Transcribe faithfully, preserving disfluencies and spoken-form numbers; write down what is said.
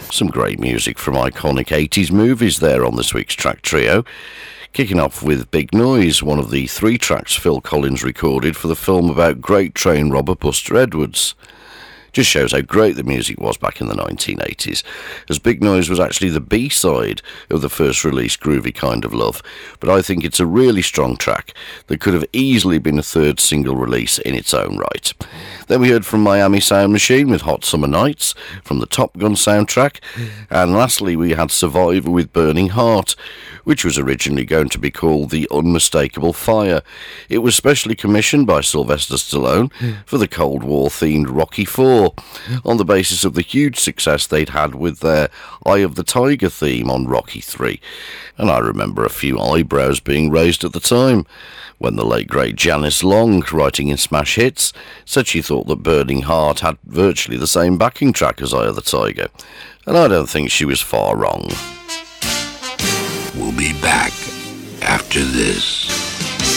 Some great music from iconic eighties movies there on this week's track trio. Kicking off with Big Noise, one of the three tracks Phil Collins recorded for the film about great train robber Buster Edwards. Just shows how great the music was back in the nineteen eighties, as Big Noise was actually the B-side of the first release Groovy Kind of Love, but I think it's a really strong track that could have easily been a third single release in its own right. Then we heard from Miami Sound Machine with Hot Summer Nights from the Top Gun soundtrack, and lastly we had Survivor with Burning Heart, which was originally going to be called The Unmistakable Fire. It was specially commissioned by Sylvester Stallone for the Cold War-themed Rocky four, on the basis of the huge success they'd had with their Eye of the Tiger theme on Rocky three. And I remember a few eyebrows being raised at the time, when the late great Janice Long, writing in Smash Hits, said she thought that Burning Heart had virtually the same backing track as Eye of the Tiger. And I don't think she was far wrong. We'll be back after this.